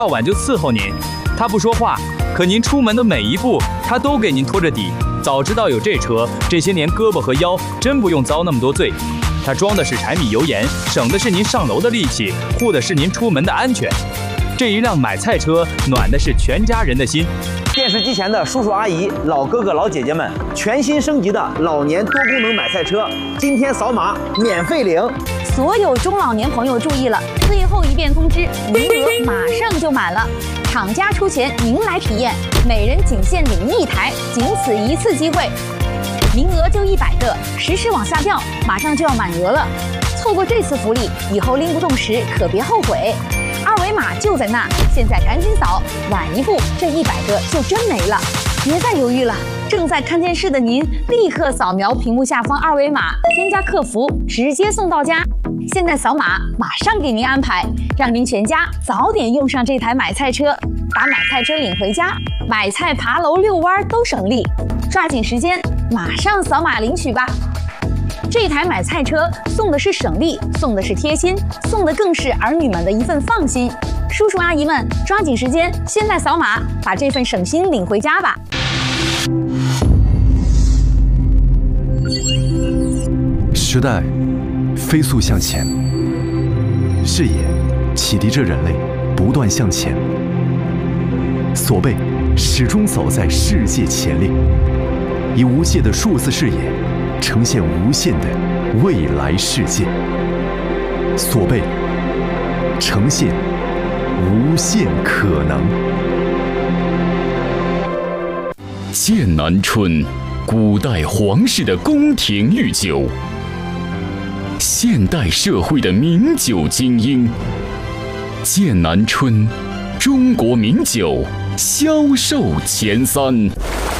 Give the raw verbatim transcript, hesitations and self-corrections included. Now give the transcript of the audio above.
到晚就伺候您。他不说话，可您出门的每一步，他都给您拖着底。早知道有这车，这些年胳膊和腰真不用遭那么多罪。他装的是柴米油盐，省的是您上楼的力气，护的是您出门的安全。这一辆买菜车，暖的是全家人的心。 电视机前的叔叔阿姨、老哥哥老姐姐们，全新升级的老年多功能买菜车，今天扫码免费领。 所有中老年朋友注意了，最后一遍通知，名额马上就满了。厂家出钱，您来体验，每人仅限领一台，仅此一次机会，名额就一百个，时时往下掉，马上就要满额了。错过这次福利，以后拎不动时可别后悔。二维码就在那，现在赶紧扫，晚一步这一百个就真没了。别再犹豫了，正在看电视的您，立刻扫描屏幕下方二维码，添加客服，直接送到家。现在扫码，马上给您安排，让您全家早点用上这台买菜车，把买菜车领回家，买菜、爬楼、遛弯都省力。抓紧时间，马上扫码领取吧。这台买菜车送的是省力，送的是贴心，送的更是儿女们的一份放心。叔叔阿姨们，抓紧时间，现在扫码，把这份省心领回家吧。 时代飞速向前，视野启迪着人类不断向前。索贝始终走在世界前列，以无限的数字视野呈现无限的未来世界。索贝呈现无限可能。 剑南春，古代皇室的宫廷御酒，现代社会的名酒精英。剑南春，中国名酒销售前三。